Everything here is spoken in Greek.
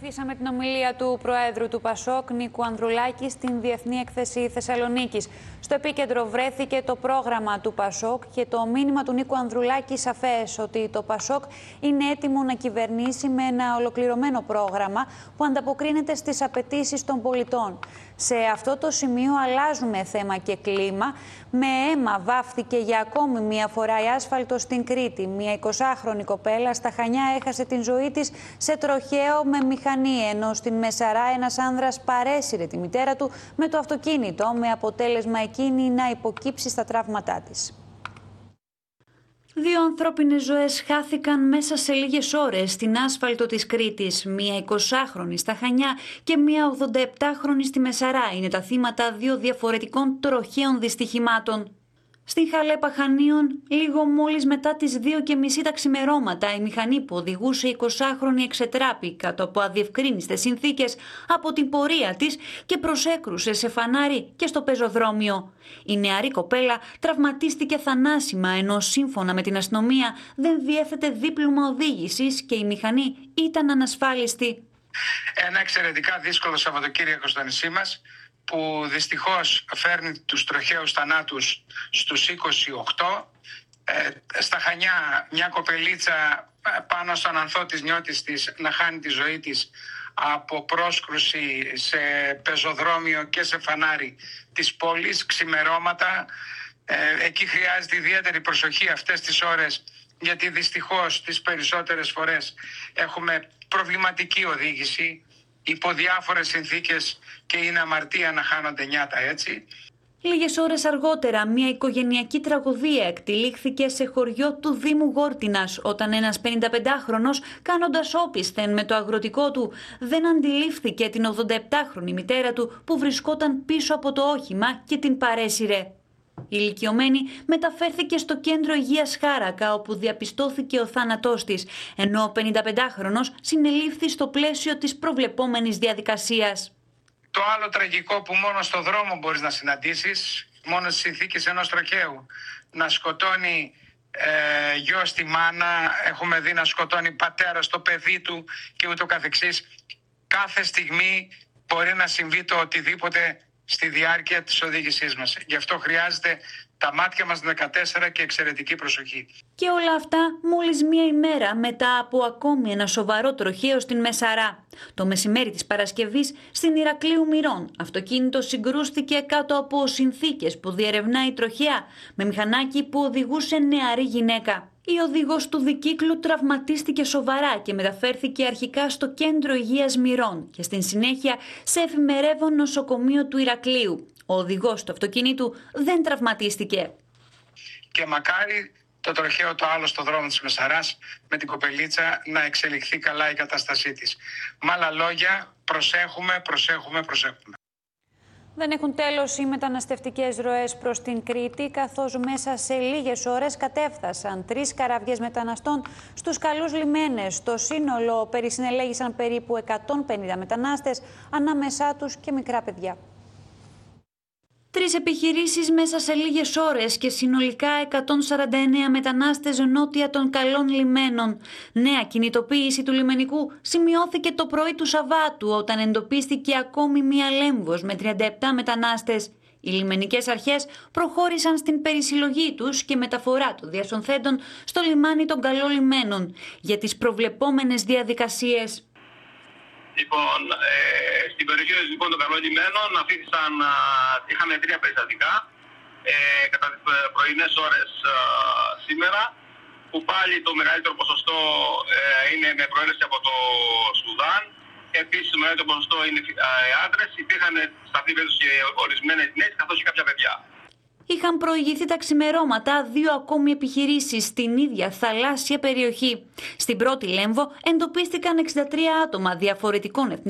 Ακούσαμε την ομιλία του Προέδρου του ΠΑΣΟΚ, Νίκου Ανδρουλάκη, στην Διεθνή Έκθεση Θεσσαλονίκης. Στο επίκεντρο βρέθηκε το πρόγραμμα του ΠΑΣΟΚ και το μήνυμα του Νίκου Ανδρουλάκη σαφές ότι το ΠΑΣΟΚ είναι έτοιμο να κυβερνήσει με ένα ολοκληρωμένο πρόγραμμα που ανταποκρίνεται στις απαιτήσεις των πολιτών. Σε αυτό το σημείο αλλάζουμε θέμα και κλίμα. Με αίμα βάφθηκε για ακόμη μία φορά η άσφαλτο στην Κρήτη. Μία 20χρονη κοπέλα στα Χανιά έχασε την ζωή της σε τροχαίο με μηχανή, ενώ στην Μεσαρά ένας άνδρας παρέσυρε τη μητέρα του με το αυτοκίνητο, με αποτέλεσμα εκείνη να υποκύψει στα τραύματά της. 2 ανθρώπινες ζωές χάθηκαν μέσα σε λίγες ώρες στην άσφαλτο της Κρήτης. Μία 20χρονη στα Χανιά και μία 87χρονη στη Μεσαρά είναι τα θύματα 2 διαφορετικών τροχαίων δυστυχημάτων. Στην Χαλέπα Χανίων, λίγο μόλις μετά τις 2:30 τα ξημερώματα, η μηχανή που οδηγούσε η 20χρονη εξετράπη κάτω από αδιευκρίνιστες συνθήκες από την πορεία της και προσέκρουσε σε φανάρι και στο πεζοδρόμιο. Η νεαρή κοπέλα τραυματίστηκε θανάσιμα, ενώ σύμφωνα με την αστυνομία δεν διέθετε δίπλωμα οδήγησης και η μηχανή ήταν ανασφάλιστη. Ένα εξαιρετικά δύσκολο Σαββατοκύριακο στο νησί μας, που δυστυχώς φέρνει τους τροχαίους θανάτους στους 28. Στα Χανιά μια κοπελίτσα πάνω στον ανθό της νιώτης της να χάνει τη ζωή της από πρόσκρουση σε πεζοδρόμιο και σε φανάρι της πόλης, ξημερώματα. Εκεί χρειάζεται ιδιαίτερη προσοχή αυτές τις ώρες, γιατί δυστυχώς τις περισσότερες φορές έχουμε προβληματική οδήγηση υπό διάφορες συνθήκες και είναι αμαρτία να χάνονται νιάτα έτσι. Λίγες ώρες αργότερα, μια οικογενειακή τραγωδία εκτυλίχθηκε σε χωριό του Δήμου Γόρτινας, όταν ένας 55χρονος, κάνοντας όπισθεν με το αγροτικό του, δεν αντιλήφθηκε την 87χρονη μητέρα του που βρισκόταν πίσω από το όχημα και την παρέσυρε. Η ηλικιωμένη μεταφέρθηκε στο κέντρο υγείας Χάρακα, όπου διαπιστώθηκε ο θάνατός της, ενώ ο 55χρονος συνελήφθη στο πλαίσιο της προβλεπόμενης διαδικασίας. Το άλλο τραγικό που μόνο στο δρόμο μπορείς να συναντήσεις, μόνο στις συνθήκες ενός τροχαίου, να σκοτώνει γιο στη μάνα, έχουμε δει να σκοτώνει πατέρα στο παιδί του και ούτω καθεξής. Κάθε στιγμή μπορεί να συμβεί το οτιδήποτε στη διάρκεια της οδήγησής μας. Γι' αυτό χρειάζεται τα μάτια μας 14 και εξαιρετική προσοχή. Και όλα αυτά μόλις μία ημέρα μετά από ακόμη ένα σοβαρό τροχαίο στην Μεσαρά. Το μεσημέρι της Παρασκευής στην Ηρακλείου Μυρών, αυτοκίνητο συγκρούστηκε κάτω από συνθήκες που διερευνάει τροχαία με μηχανάκι που οδηγούσε νεαρή γυναίκα. Η οδηγός του δικύκλου τραυματίστηκε σοβαρά και μεταφέρθηκε αρχικά στο κέντρο υγείας Μυρών και στην συνέχεια σε εφημερεύον νοσοκομείο του Ηρακλείου. Ο οδηγός του αυτοκινήτου δεν τραυματίστηκε. Και μακάρι το τροχαίο το άλλο στο δρόμο της Μεσαράς με την κοπελίτσα να εξελιχθεί καλά η κατάστασή της. Με άλλα λόγια, προσέχουμε. Δεν έχουν τέλος οι μεταναστευτικές ροές προς την Κρήτη, καθώς μέσα σε λίγες ώρες κατέφθασαν 3 καραβιές μεταναστών στους καλούς λιμένες. Στο σύνολο περισυνελέγησαν περίπου 150 μετανάστες, ανάμεσά τους και μικρά παιδιά. 3 επιχειρήσεις μέσα σε λίγες ώρες και συνολικά 149 μετανάστες νότια των καλών λιμένων. Νέα κινητοποίηση του λιμενικού σημειώθηκε το πρωί του Σαββάτου, όταν εντοπίστηκε ακόμη μία λέμβος με 37 μετανάστες. Οι λιμενικές αρχές προχώρησαν στην περισυλλογή τους και μεταφορά των διασωνθέντων στο λιμάνι των καλών λιμένων για τις προβλεπόμενες διαδικασίες. Λοιπόν, στην περιοχή των καλών λιμένων είχαμε 3 περιστατικά κατά τις πρωινές ώρες σήμερα, που πάλι το μεγαλύτερο ποσοστό είναι με προέλευση από το Σουδάν. Επίσης το μεγαλύτερο ποσοστό είναι άντρες. Υπήρχαν σε αυτή την περίπτωση και ορισμένες γυναίκες, καθώς και κάποια παιδιά. Είχαν προηγηθεί τα ξημερώματα 2 ακόμη επιχειρήσεις στην ίδια θαλάσσια περιοχή. Στην πρώτη λέμβο εντοπίστηκαν 63 άτομα διαφορετικών εθνικών